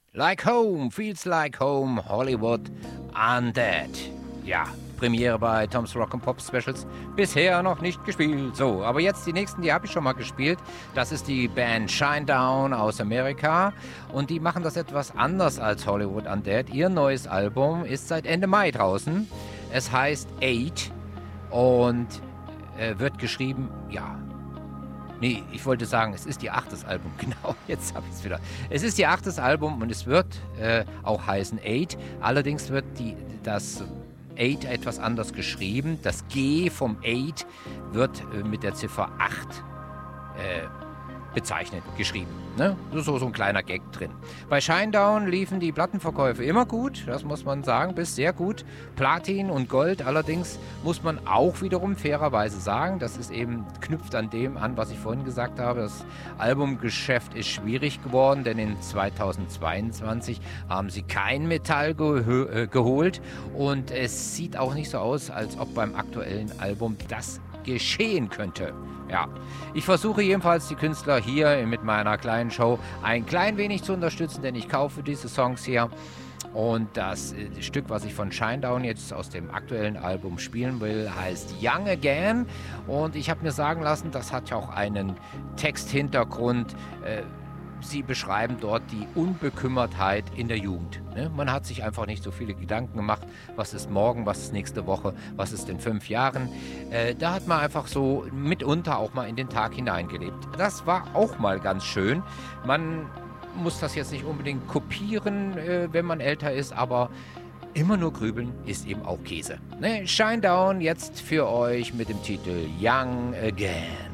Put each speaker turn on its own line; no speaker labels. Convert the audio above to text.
Like Home, Feels Like Home, Hollywood Undead. Ja, Premiere bei Tom's Rock and Pop Specials. Bisher noch nicht gespielt. So, aber jetzt die nächsten, die habe ich schon mal gespielt. Das ist die Band Shinedown aus Amerika. Und die machen das etwas anders als Hollywood Undead. Ihr neues Album ist seit Ende Mai draußen. Es heißt Eight und wird geschrieben, ja. Nee, ich wollte sagen, es ist ihr 8. Album. Genau, jetzt habe ich es wieder. Es ist ihr 8. Album und es wird auch heißen Eight. Allerdings wird das Eight etwas anders geschrieben. Das G vom Eight wird mit der Ziffer 8 bezeichnet, geschrieben. Ne? So ein kleiner Gag drin. Bei Shinedown liefen die Plattenverkäufe immer gut, das muss man sagen, bis sehr gut. Platin und Gold allerdings muss man auch wiederum fairerweise sagen, das ist eben, knüpft an dem an, was ich vorhin gesagt habe. Das Albumgeschäft ist schwierig geworden, denn in 2022 haben sie kein Metall geholt und es sieht auch nicht so aus, als ob beim aktuellen Album das geschehen könnte. Ja, ich versuche jedenfalls die Künstler hier mit meiner kleinen Show ein klein wenig zu unterstützen, denn ich kaufe diese Songs hier. Und das Stück, was ich von Shinedown jetzt aus dem aktuellen Album spielen will, heißt Young Again. Und ich habe mir sagen lassen, das hat ja auch einen Texthintergrund. Sie beschreiben dort die Unbekümmertheit in der Jugend. Ne? Man hat sich einfach nicht so viele Gedanken gemacht, was ist morgen, was ist nächste Woche, was ist in 5 Jahren. Da hat man einfach so mitunter auch mal in den Tag hineingelebt. Das war auch mal ganz schön. Man muss das jetzt nicht unbedingt kopieren, wenn man älter ist, aber immer nur grübeln ist eben auch Käse. Ne? Shinedown jetzt für euch mit dem Titel Young Again.